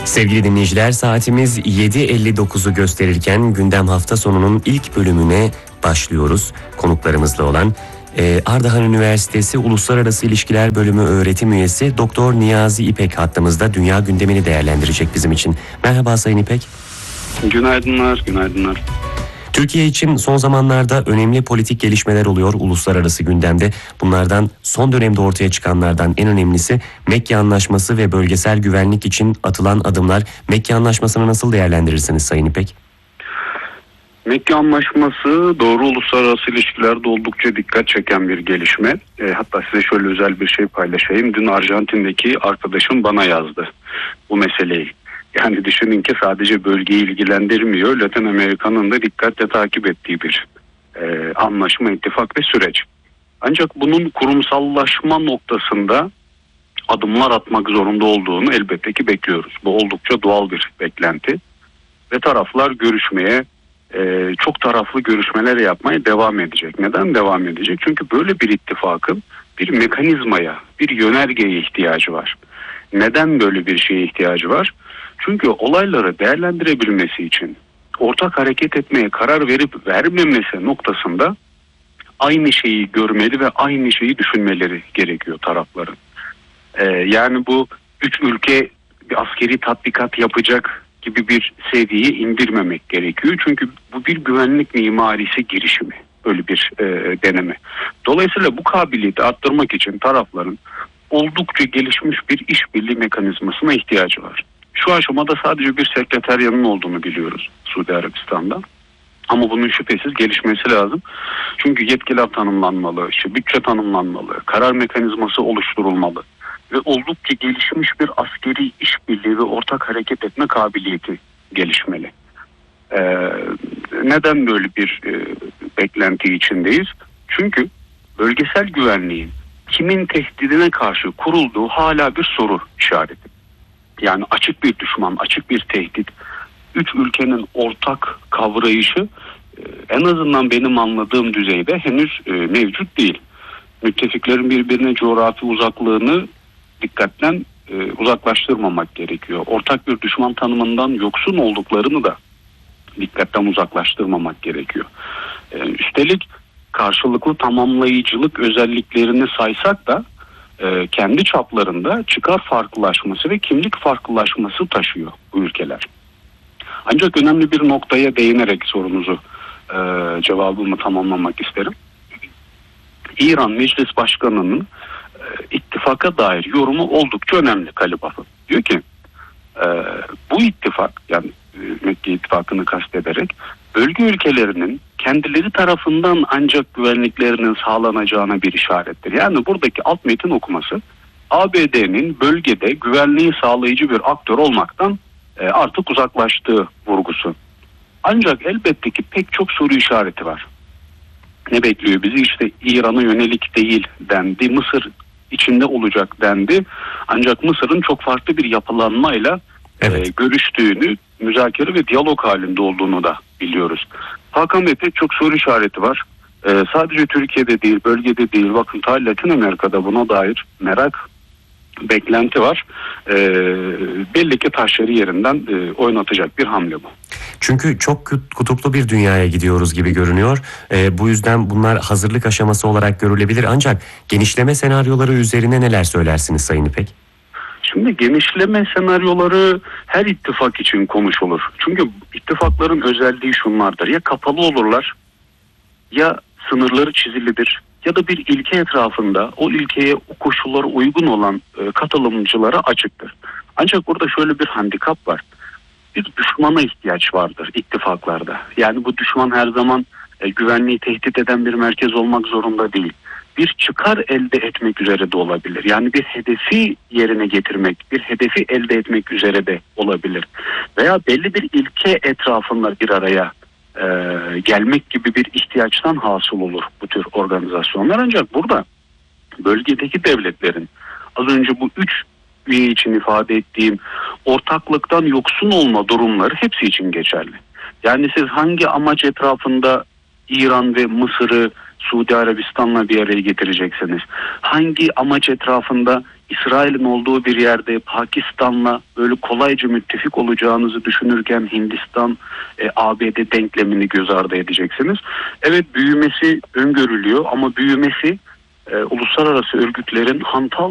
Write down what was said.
Sevgili dinleyiciler, saatimiz 7.59'u gösterirken gündem hafta sonunun ilk bölümüne başlıyoruz. Konuklarımızla olan Ardahan Üniversitesi Uluslararası İlişkiler Bölümü öğretim üyesi Doktor Niyazi İpek hattımızda dünya gündemini değerlendirecek bizim için. Merhaba Sayın İpek. Günaydınlar, günaydınlar. Türkiye için son zamanlarda önemli politik gelişmeler oluyor uluslararası gündemde. Bunlardan son dönemde ortaya çıkanlardan en önemlisi Mekke Anlaşması ve bölgesel güvenlik için atılan adımlar. Mekke Anlaşması'nı nasıl değerlendirirsiniz Sayın İpek? Mekke Anlaşması doğru uluslararası ilişkilerde oldukça dikkat çeken bir gelişme. Hatta size şöyle özel bir şey paylaşayım. Dün Arjantin'deki arkadaşım bana yazdı bu meseleyi. Yani düşünün ki sadece bölgeyi ilgilendirmiyor. Latin Amerika'nın da dikkatle takip ettiği bir anlaşma, ittifak ve süreç. Ancak bunun kurumsallaşma noktasında adımlar atmak zorunda olduğunu elbette ki bekliyoruz. Bu oldukça doğal bir beklenti. Ve taraflar görüşmeye, çok taraflı görüşmeler yapmaya devam edecek. Neden devam edecek? Çünkü böyle bir ittifakın bir mekanizmaya, bir yönergeye ihtiyacı var. Neden böyle bir şeye ihtiyacı var? Çünkü olayları değerlendirebilmesi için ortak hareket etmeye karar verip vermemesi noktasında aynı şeyi görmeli ve aynı şeyi düşünmeleri gerekiyor tarafların. Yani bu 3 ülke bir askeri tatbikat yapacak gibi bir seviyeye indirmemek gerekiyor. Çünkü bu bir güvenlik mimarisi girişimi, öyle bir deneme. Dolayısıyla bu kabiliyeti arttırmak için tarafların oldukça gelişmiş bir işbirliği mekanizmasına ihtiyacı var. Şu aşamada sadece bir sekreteryanın olduğunu biliyoruz Suudi Arabistan'da. Ama bunun şüphesiz gelişmesi lazım. Çünkü yetkiler tanımlanmalı, bütçe tanımlanmalı, karar mekanizması oluşturulmalı ve oldukça gelişmiş bir askeri işbirliği ve ortak hareket etme kabiliyeti gelişmeli. Neden böyle bir beklenti içindeyiz? Çünkü bölgesel güvenliğin kimin tehdidine karşı kurulduğu hala bir soru işareti. Yani açık bir düşman, açık bir tehdit, 3 ülkenin ortak kavrayışı en azından benim anladığım düzeyde henüz mevcut değil. Müttefiklerin birbirine coğrafi uzaklığını dikkatten uzaklaştırmamak gerekiyor. Ortak bir düşman tanımından yoksun olduklarını da dikkatten uzaklaştırmamak gerekiyor. Üstelik karşılıklı tamamlayıcılık özelliklerini saysak da kendi çaplarında çıkar farklılaşması ve kimlik farklılaşması taşıyor bu ülkeler. Ancak önemli bir noktaya değinerek sorunuzu cevabımı tamamlamak isterim. İran Meclis Başkanı'nın ittifaka dair yorumu oldukça önemli Kalibaf'ın. Diyor ki bu ittifak, yani Mekke ittifakını kastederek bölge ülkelerinin kendileri tarafından ancak güvenliklerinin sağlanacağına bir işarettir. Yani buradaki alt metin okuması ABD'nin bölgede güvenliği sağlayıcı bir aktör olmaktan artık uzaklaştığı vurgusu. Ancak elbette ki pek çok soru işareti var. Ne bekliyor bizi? İşte İran'a yönelik değil dendi. Mısır içinde olacak dendi. Ancak Mısır'ın çok farklı bir yapılanmayla görüştüğünü, müzakere ve diyalog halinde olduğunu da biliyoruz. Hakan Bey, pek çok soru işareti var. Sadece Türkiye'de değil, bölgede değil. Bakın ta Latin Amerika'da buna dair merak, beklenti var. Belli ki taşları yerinden oynatacak bir hamle bu. Çünkü çok kutuplu bir dünyaya gidiyoruz gibi görünüyor. Bu yüzden bunlar hazırlık aşaması olarak görülebilir. Ancak genişleme senaryoları üzerine neler söylersiniz Sayın İpek? Şimdi genişleme senaryoları her ittifak için konuşulur. Çünkü ittifakların özelliği şunlardır. Ya kapalı olurlar, ya sınırları çizilidir, ya da bir ilke etrafında o ilkeye, o koşullara uygun olan katılımcılara açıktır. Ancak burada şöyle bir handikap var. Bir düşmana ihtiyaç vardır ittifaklarda. Yani bu düşman her zaman güvenliği tehdit eden bir merkez olmak zorunda değil. Bir çıkar elde etmek üzere de olabilir. Yani bir hedefi yerine getirmek, bir hedefi elde etmek üzere de olabilir. Veya belli bir ilke etrafında bir araya gelmek gibi bir ihtiyaçtan hasıl olur bu tür organizasyonlar. Ancak burada bölgedeki devletlerin az önce bu 3 üye için ifade ettiğim ortaklıktan yoksun olma durumları hepsi için geçerli. Yani siz hangi amaç etrafında İran ve Mısır'ı Suudi Arabistan'la bir araya getireceksiniz? Hangi amaç etrafında İsrail'in olduğu bir yerde Pakistan'la böyle kolayca müttefik olacağınızı düşünürken Hindistan, ABD denklemini göz ardı edeceksiniz. Evet, büyümesi öngörülüyor ama büyümesi uluslararası örgütlerin hantal